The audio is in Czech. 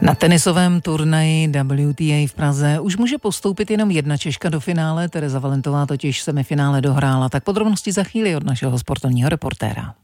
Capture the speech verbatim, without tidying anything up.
Na tenisovém turnaji W T A v Praze už může postoupit jenom jedna Češka do finále, Tereza Valentová totiž semifinále dohrála. Tak podrobnosti za chvíli od našeho sportovního reportéra.